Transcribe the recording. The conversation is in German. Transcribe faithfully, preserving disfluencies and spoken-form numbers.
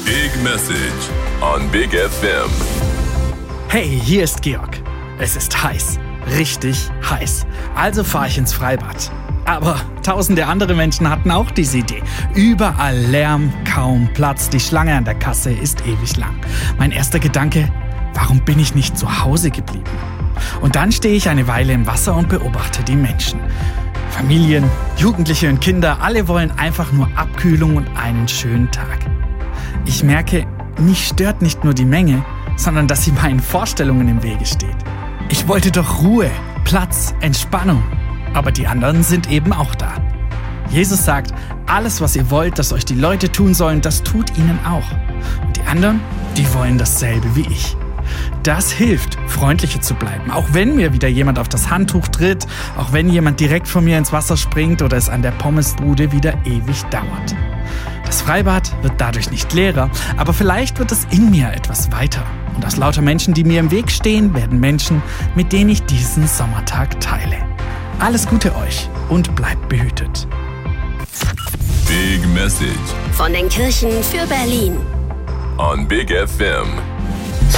Big Message on Big F M. Hey, hier ist Georg. Es ist heiß, richtig heiß. Also fahre ich ins Freibad. Aber tausende andere Menschen hatten auch diese Idee. Überall Lärm, kaum Platz. Die Schlange an der Kasse ist ewig lang. Mein erster Gedanke, warum bin ich nicht zu Hause geblieben? Und dann stehe ich eine Weile im Wasser und beobachte die Menschen. Familien, Jugendliche und Kinder, alle wollen einfach nur Abkühlung und einen schönen Tag. Ich merke, mich stört nicht nur die Menge, sondern dass sie meinen Vorstellungen im Wege steht. Ich wollte doch Ruhe, Platz, Entspannung. Aber die anderen sind eben auch da. Jesus sagt, alles, was ihr wollt, dass euch die Leute tun sollen, das tut ihnen auch. Und die anderen, die wollen dasselbe wie ich. Das hilft, freundlicher zu bleiben, auch wenn mir wieder jemand auf das Handtuch tritt, auch wenn jemand direkt vor mir ins Wasser springt oder es an der Pommesbude wieder ewig dauert. Das Freibad wird dadurch nicht leerer, aber vielleicht wird es in mir etwas weiter. Und aus lauter Menschen, die mir im Weg stehen, werden Menschen, mit denen ich diesen Sommertag teile. Alles Gute euch und bleibt behütet. Big Message Von den Kirchen für Berlin. on Big F M.